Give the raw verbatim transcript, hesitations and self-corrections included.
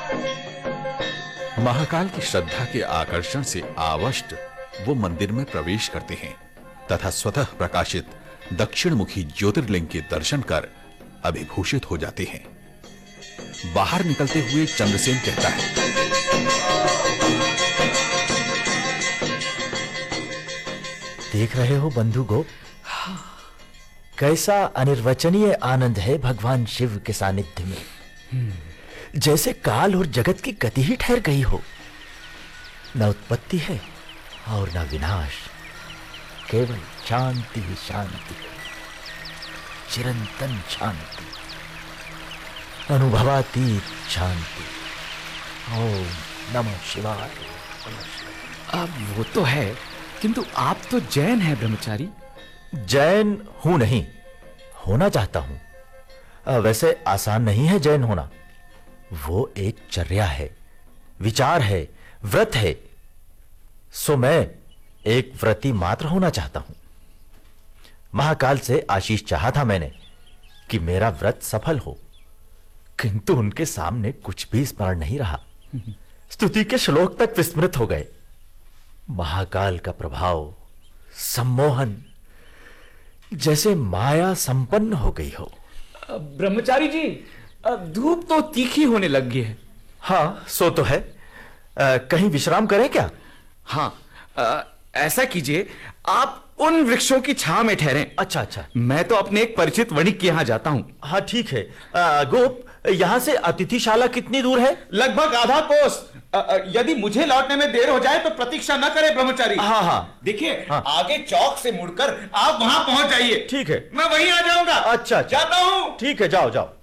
महाकाल की श्रद्धा के आकर्षण से आवष्ट वो मंदिर में प्रवेश करते हैं तथा स्वतः प्रकाशित दक्षिणमुखी ज्योतिर्लिंग के दर्शन कर अभिभूषित हो जाते हैं। बाहर निकलते हुए चंद्रसेन कहता है, देख रहे हो बंधु गोप, कैसा अनिर्वचनीय आनंद है भगवान शिव के सानिध्य में। जैसे काल और जगत की गति ही ठहर गई हो, न उत्पत्ति है और न विनाश, केवल शांति ही शांति, चिरंतन शांति, अनुभवातीत शांति। ओम नमः शिवाय। अब वो तो है, किंतु आप तो जैन हैं ब्रह्मचारी। जैन हूं नहीं, होना चाहता हूं। अ, वैसे आसान नहीं है जैन होना। वो एक चर्या है, विचार है, व्रत है। सो मैं एक व्रती मात्र होना चाहता हूं। महाकाल से आशीष चाहा था मैंने कि मेरा व्रत सफल हो, किंतु उनके सामने कुछ भी स्मरण नहीं रहा। स्तुति के श्लोक तक विस्मृत हो गए। महाकाल का प्रभाव, सम्मोहन, जैसे माया संपन्न हो गई हो। ब्रह्मचारी जी, धूप तो तीखी होने लग गई है। हाँ, सो तो है। आ, कहीं विश्राम करें क्या? हाँ, आ, ऐसा कीजिए, आप उन वृक्षों की छांव में ठहरें। अच्छा अच्छा। मैं तो अपने एक परिचित वणिक के यहाँ जाता हूँ। हाँ ठीक है। आ, गोप, यहाँ से अतिथिशाला कितनी दूर है? लगभग आधा कोस। यदि मुझे लौटने में देर हो जाए तो प्रतीक्षा न करे ब्रह्मचारी। हाँ हाँ। देखिए, हाँ। आगे चौक से मुड़कर आप वहां पहुंच जाइए। ठीक है, मैं वहीं आ जाऊंगा। अच्छा, जाता हूँ। ठीक है, जाओ जाओ।